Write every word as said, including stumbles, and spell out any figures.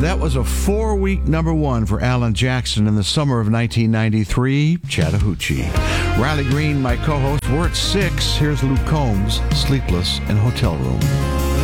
That was a four-week number one for Alan Jackson in the summer of nineteen ninety-three, Chattahoochee. Riley Green, my co-host, we're at six. Here's Luke Combs, Sleepless in Hotel Room.